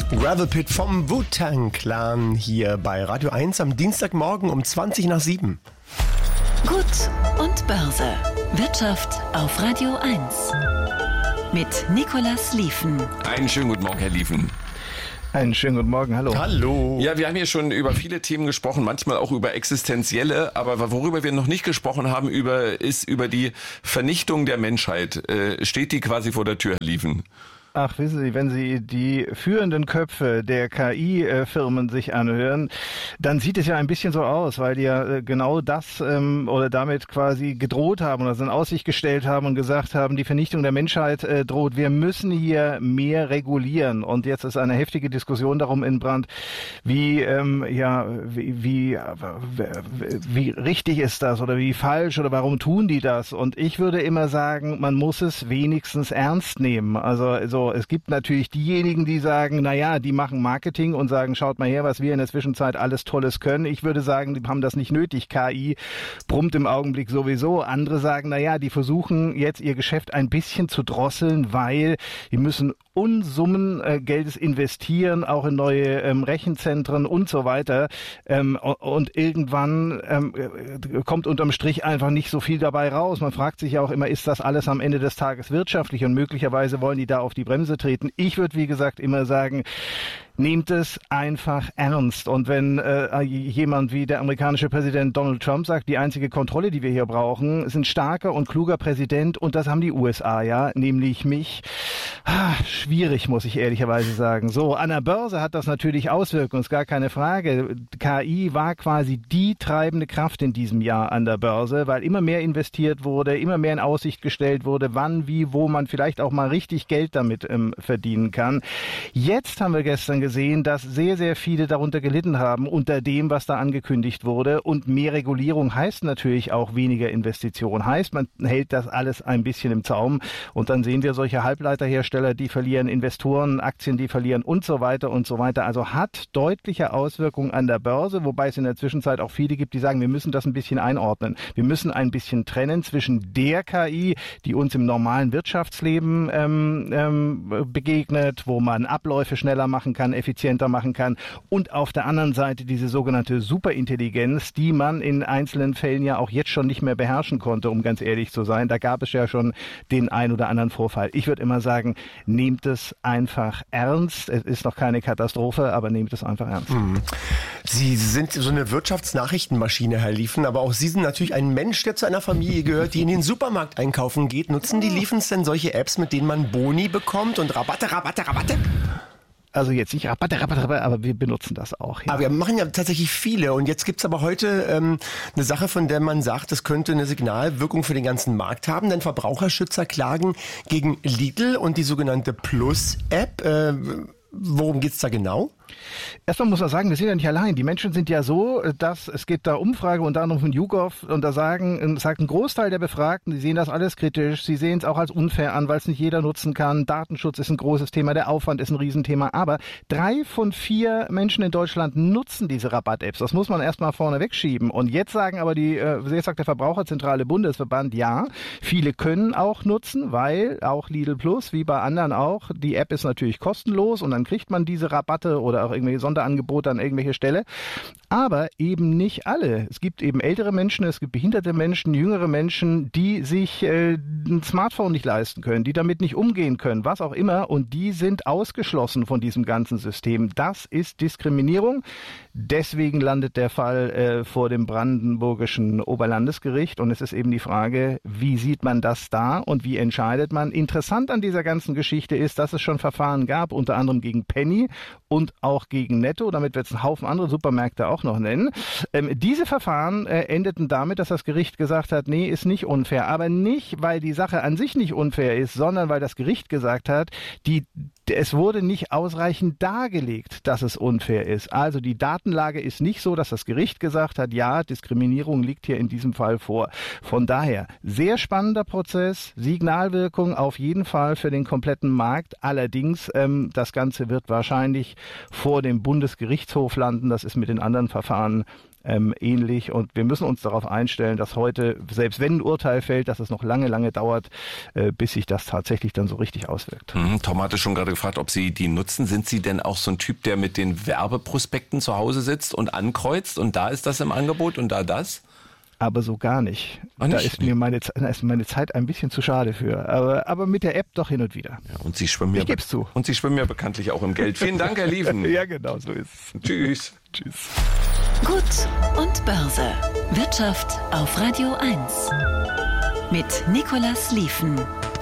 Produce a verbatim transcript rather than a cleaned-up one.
Gravel Pit vom Wu-Tang Clan hier bei Radio eins am Dienstagmorgen um zwanzig nach sieben. Gut und Börse. Wirtschaft auf Radio eins. Mit Nicolas Lieven. Einen schönen guten Morgen, Herr Lieven. Einen schönen guten Morgen, hallo. Hallo. Ja, wir haben hier schon über viele Themen gesprochen, manchmal auch über existenzielle, aber worüber wir noch nicht gesprochen haben, über, ist über die Vernichtung der Menschheit. Äh, steht die quasi vor der Tür, Herr Lieven? Ach, wissen Sie, wenn Sie die führenden Köpfe der K I-Firmen sich anhören, dann sieht es ja ein bisschen so aus, weil die ja genau das ähm, oder damit quasi gedroht haben oder in Aussicht gestellt haben und gesagt haben, die Vernichtung der Menschheit äh, droht. Wir müssen hier mehr regulieren. Und jetzt ist eine heftige Diskussion darum entbrannt, wie ähm, ja wie, wie wie richtig ist das oder wie falsch oder warum tun die das? Und ich würde immer sagen, man muss es wenigstens ernst nehmen. Also so es gibt natürlich diejenigen, die sagen, na ja, die machen Marketing und sagen, schaut mal her, was wir in der Zwischenzeit alles Tolles können. Ich würde sagen, die haben das nicht nötig. K I brummt im Augenblick sowieso. Andere sagen, na ja, die versuchen jetzt ihr Geschäft ein bisschen zu drosseln, weil die müssen Unsummen äh, Geldes investieren, auch in neue ähm, Rechenzentren und so weiter. Ähm, und irgendwann ähm, kommt unterm Strich einfach nicht so viel dabei raus. Man fragt sich ja auch immer, ist das alles am Ende des Tages wirtschaftlich? Und möglicherweise wollen die da auf die Bremse treten. Ich würde, wie gesagt, immer sagen, nehmt es einfach ernst. Und wenn äh, jemand wie der amerikanische Präsident Donald Trump sagt, die einzige Kontrolle, die wir hier brauchen, ist ein starker und kluger Präsident, und das haben die U S A ja, nämlich mich. Ah, schwierig, muss ich ehrlicherweise sagen. So, an der Börse hat das natürlich Auswirkungen, ist gar keine Frage. K I war quasi die treibende Kraft in diesem Jahr an der Börse, weil immer mehr investiert wurde, immer mehr in Aussicht gestellt wurde, wann, wie, wo man vielleicht auch mal richtig Geld damit ähm, verdienen kann. Jetzt haben wir gestern gesehen, dass sehr, sehr viele darunter gelitten haben, unter dem, was da angekündigt wurde. Und mehr Regulierung heißt natürlich auch weniger Investition. Heißt, man hält das alles ein bisschen im Zaum. Und dann sehen wir solche Halbleiterhersteller, die verlieren, Investoren, Aktien, die verlieren und so weiter und so weiter. Also hat deutliche Auswirkungen an der Börse, wobei es in der Zwischenzeit auch viele gibt, die sagen, wir müssen das ein bisschen einordnen. Wir müssen ein bisschen trennen zwischen der K I, die uns im normalen Wirtschaftsleben ähm, ähm, begegnet, wo man Abläufe schneller machen kann, effizienter machen kann, und auf der anderen Seite diese sogenannte Superintelligenz, die man in einzelnen Fällen ja auch jetzt schon nicht mehr beherrschen konnte, um ganz ehrlich zu sein. Da gab es ja schon den ein oder anderen Vorfall. Ich würde immer sagen, nehmt es einfach ernst. Es ist noch keine Katastrophe, aber nehmt es einfach ernst. Mhm. Sie sind so eine Wirtschaftsnachrichtenmaschine, Herr Lieven, aber auch Sie sind natürlich ein Mensch, der zu einer Familie gehört, die in den Supermarkt einkaufen geht. Nutzen die Lievens denn solche Apps, mit denen man Boni bekommt und Rabatte, Rabatte, Rabatte? Also jetzt nicht Rabatte, Rabatte, Rabatte, aber wir benutzen das auch. Ja. Aber wir machen ja tatsächlich viele. Und jetzt gibt's aber heute ähm, eine Sache, von der man sagt, das könnte eine Signalwirkung für den ganzen Markt haben. Denn Verbraucherschützer klagen gegen Lidl und die sogenannte Plus-App. Äh, worum geht's da genau? Erstmal muss man sagen, wir sind ja nicht allein. Die Menschen sind ja so, dass es gibt da Umfrage unter anderem von YouGov, und da sagen, sagt ein Großteil der Befragten, die sehen das alles kritisch, sie sehen es auch als unfair an, weil es nicht jeder nutzen kann. Datenschutz ist ein großes Thema, der Aufwand ist ein Riesenthema, aber drei von vier Menschen in Deutschland nutzen diese Rabatt-Apps. Das muss man erstmal vorne wegschieben. Und jetzt sagen aber die, jetzt sagt der Verbraucherzentrale Bundesverband, ja, viele können auch nutzen, weil auch Lidl Plus, wie bei anderen auch, die App ist natürlich kostenlos und dann kriegt man diese Rabatte oder auch irgendwelche Sonderangebote an irgendwelche Stelle, aber eben nicht alle. Es gibt eben ältere Menschen, es gibt behinderte Menschen, jüngere Menschen, die sich äh, ein Smartphone nicht leisten können, die damit nicht umgehen können, was auch immer, und die sind ausgeschlossen von diesem ganzen System. Das ist Diskriminierung. Deswegen landet der Fall äh, vor dem brandenburgischen Oberlandesgericht, und es ist eben die Frage, wie sieht man das da und wie entscheidet man? Interessant an dieser ganzen Geschichte ist, dass es schon Verfahren gab, unter anderem gegen Penny und auch gegen Netto, damit wir jetzt einen Haufen andere Supermärkte auch noch nennen. Ähm, diese Verfahren äh, endeten damit, dass das Gericht gesagt hat, nee, ist nicht unfair. Aber nicht, weil die Sache an sich nicht unfair ist, sondern weil das Gericht gesagt hat, die, es wurde nicht ausreichend dargelegt, dass es unfair ist. Also die Datenlage ist nicht so, dass das Gericht gesagt hat, ja, Diskriminierung liegt hier in diesem Fall vor. Von daher, sehr spannender Prozess, Signalwirkung auf jeden Fall für den kompletten Markt. Allerdings, ähm, das Ganze wird wahrscheinlich vor dem Bundesgerichtshof landen. Das ist mit den anderen Verfahren ähm, ähnlich. Und wir müssen uns darauf einstellen, dass heute, selbst wenn ein Urteil fällt, dass es noch lange, lange dauert, äh, bis sich das tatsächlich dann so richtig auswirkt. Mhm, Tom hatte schon gerade gefragt, ob Sie die nutzen. Sind Sie denn auch so ein Typ, der mit den Werbeprospekten zu Hause sitzt und ankreuzt und da ist das im Angebot und da das? Aber so gar nicht. Ach, da nicht? ist mir meine, da ist meine Zeit ein bisschen zu schade für. Aber, aber mit der App doch hin und wieder. Ja, und Sie schwimmen ja Ich geb's zu. Und Sie schwimmen ja bekanntlich auch im Geld. Vielen Dank, Herr Lieven. Ja, genau, so ist es. Tschüss. Tschüss. Gut und Börse. Wirtschaft auf Radio eins. Mit Nicolas Lieven.